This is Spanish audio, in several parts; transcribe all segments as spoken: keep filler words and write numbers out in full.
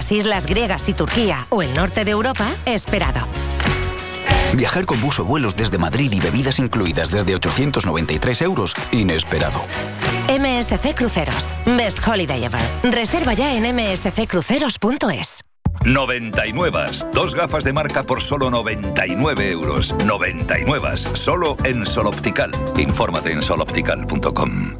las islas griegas y Turquía o el norte de Europa, esperado. Viajar con bus o vuelos desde Madrid y bebidas incluidas desde ochocientos noventa y tres euros, inesperado. M S C Cruceros. Best Holiday Ever. Reserva ya en m s c cruceros punto es. noventa y nueve. Dos gafas de marca por solo noventa y nueve euros. noventa y nueve. Solo en Sol Optical. Infórmate en sol optical punto com.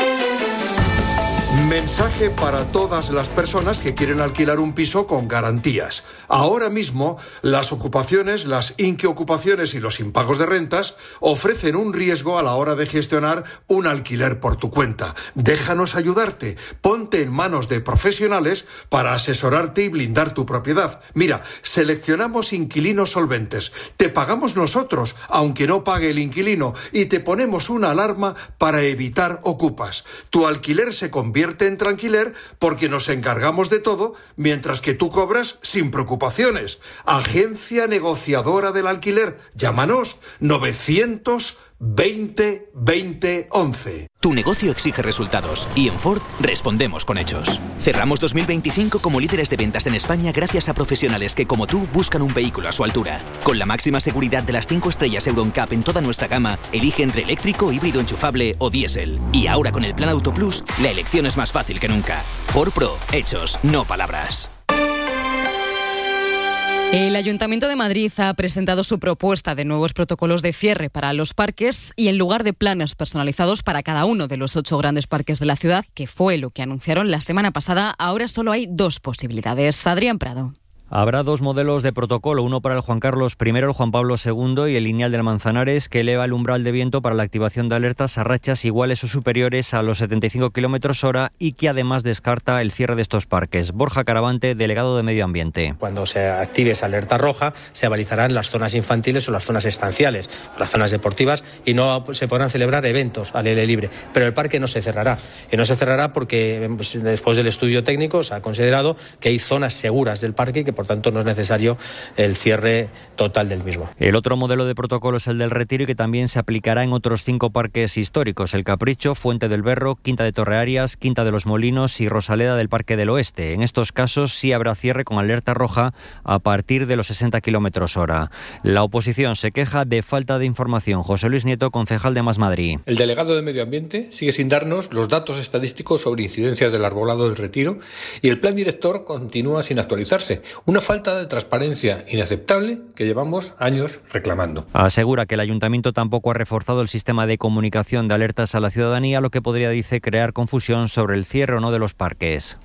Mensaje para todas las personas que quieren alquilar un piso con garantías. Ahora mismo, las ocupaciones, las inquiocupaciones y los impagos de rentas ofrecen un riesgo a la hora de gestionar un alquiler por tu cuenta. Déjanos ayudarte. Ponte en manos de profesionales para asesorarte y blindar tu propiedad. Mira, seleccionamos inquilinos solventes. Te pagamos nosotros, aunque no pague el inquilino, y te ponemos una alarma para evitar ocupas. Tu alquiler se convierte en tranquiler porque nos encargamos de todo mientras que tú cobras sin preocupaciones. Agencia negociadora del alquiler. Llámanos novecientos veinte veinte once. Tu negocio exige resultados y en Ford respondemos con hechos. Cerramos dos mil veinticinco como líderes de ventas en España gracias a profesionales que como tú buscan un vehículo a su altura. Con la máxima seguridad de las cinco estrellas Euro N C A P en toda nuestra gama, elige entre eléctrico, híbrido enchufable o diésel. Y ahora con el plan Auto Plus, la elección es más fácil que nunca. Ford Pro, hechos, no palabras. El Ayuntamiento de Madrid ha presentado su propuesta de nuevos protocolos de cierre para los parques y en lugar de planes personalizados para cada uno de los ocho grandes parques de la ciudad, que fue lo que anunciaron la semana pasada, ahora solo hay dos posibilidades. Adrián Prado. Habrá dos modelos de protocolo, uno para el Juan Carlos primero, el Juan Pablo segundo y el lineal del Manzanares, que eleva el umbral de viento para la activación de alertas a rachas iguales o superiores a los setenta y cinco kilómetros hora y que además descarta el cierre de estos parques. Borja Caravante, delegado de Medio Ambiente. Cuando se active esa alerta roja, se balizarán las zonas infantiles o las zonas estanciales, las zonas deportivas, y no se podrán celebrar eventos al aire libre. Pero el parque no se cerrará. Y no se cerrará porque después del estudio técnico se ha considerado que hay zonas seguras del parque que por tanto no es necesario el cierre total del mismo. El otro modelo de protocolo es el del Retiro y que también se aplicará en otros cinco parques históricos: El Capricho, Fuente del Berro, Quinta de Torrearias, Quinta de los Molinos y Rosaleda del Parque del Oeste. En estos casos sí habrá cierre con alerta roja a partir de los sesenta kilómetros hora. La oposición se queja de falta de información. José Luis Nieto, concejal de Más Madrid. El delegado de Medio Ambiente sigue sin darnos los datos estadísticos sobre incidencias del arbolado del Retiro y el plan director continúa sin actualizarse. Una falta de transparencia inaceptable que llevamos años reclamando. Asegura que el ayuntamiento tampoco ha reforzado el sistema de comunicación de alertas a la ciudadanía, lo que podría, dice, crear confusión sobre el cierre o no de los parques.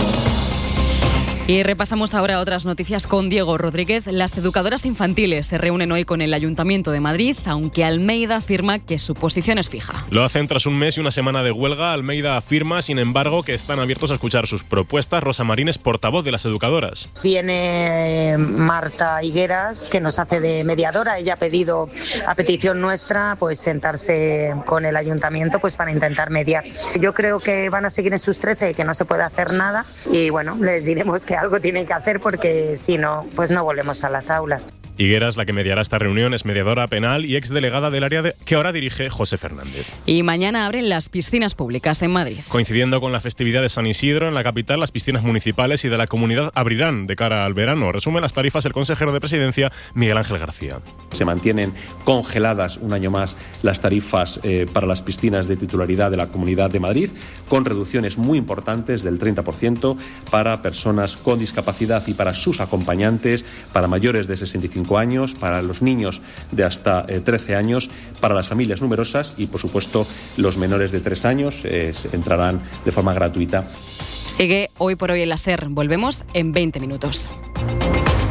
Y repasamos ahora otras noticias con Diego Rodríguez. Las educadoras infantiles se reúnen hoy con el Ayuntamiento de Madrid, aunque Almeida afirma que su posición es fija. Lo hacen tras un mes y una semana de huelga. Almeida afirma, sin embargo, que están abiertos a escuchar sus propuestas. Rosa Marín es portavoz de las educadoras. Viene Marta Higueras, que nos hace de mediadora. Ella ha pedido, a petición nuestra, pues sentarse con el Ayuntamiento pues para intentar mediar. Yo creo que van a seguir en sus trece y que no se puede hacer nada. Y bueno, les diremos que algo tienen que hacer porque si no, pues no volvemos a las aulas. Higueras, la que mediará esta reunión, es mediadora penal y exdelegada del área de, que ahora dirige José Fernández. Y mañana abren las piscinas públicas en Madrid. Coincidiendo con la festividad de San Isidro, en la capital, las piscinas municipales y de la comunidad abrirán de cara al verano. Resume las tarifas el consejero de Presidencia, Miguel Ángel García. Se mantienen congeladas un año más las tarifas eh, para las piscinas de titularidad de la Comunidad de Madrid, con reducciones muy importantes del treinta por ciento para personas con discapacidad y para sus acompañantes, para mayores de sesenta y cinco años, para los niños de hasta eh, trece años, para las familias numerosas y, por supuesto, los menores de tres años eh, entrarán de forma gratuita. Sigue Hoy por Hoy en la SER. Volvemos en veinte minutos.